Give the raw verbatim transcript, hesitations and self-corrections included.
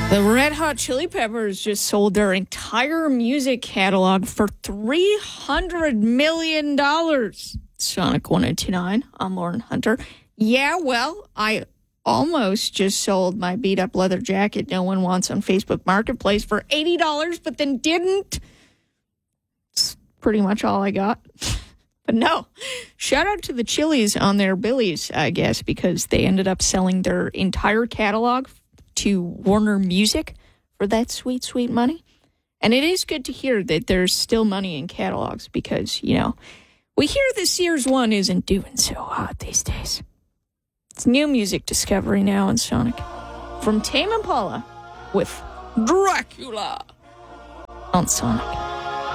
The Red Hot Chili Peppers just sold their entire music catalog for three hundred million dollars. Sonic one oh two nine, I'm Lauren Hunter. Yeah, well, I almost just sold my beat-up leather jacket no one wants on Facebook Marketplace for eighty dollars, but then didn't. It's pretty much all I got. But no, shout out to the Chili's on their Billies, I guess, because they ended up selling their entire catalog to Warner Music for that sweet, sweet money. And it is good to hear that there's still money in catalogs because, you know, we hear the Sears one isn't doing so hot these days. It's new music discovery now in Sonic. From Tame Impala with Dracula on Sonic.